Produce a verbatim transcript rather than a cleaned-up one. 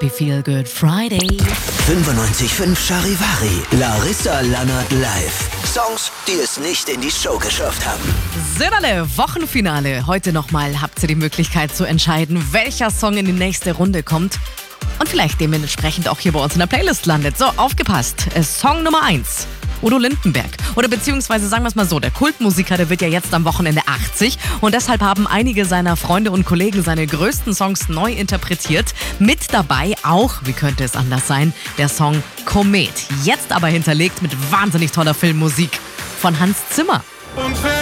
Happy Feel Good Friday. fünfundneunzig Komma fünf Charivari, Larissa Lannert live. Songs, die es nicht in die Show geschafft haben. Söderle, Wochenfinale. Heute nochmal habt ihr die Möglichkeit zu entscheiden, welcher Song in die nächste Runde kommt und vielleicht dementsprechend auch hier bei uns in der Playlist landet. So, aufgepasst. Song Nummer eins. Udo Lindenberg. Oder beziehungsweise sagen wir es mal so, der Kultmusiker, der wird ja jetzt am Wochenende achtzig und deshalb haben einige seiner Freunde und Kollegen seine größten Songs neu interpretiert. Mit dabei auch, wie könnte es anders sein, der Song Komet. Jetzt aber hinterlegt mit wahnsinnig toller Filmmusik von Hans Zimmer. Und